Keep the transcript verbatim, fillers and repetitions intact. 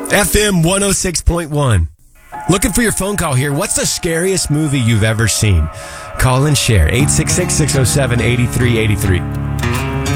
F M one oh six point one. Looking for your phone call here. What's the scariest movie you've ever seen? Call and share. eight six six, six oh seven, eight three eight three.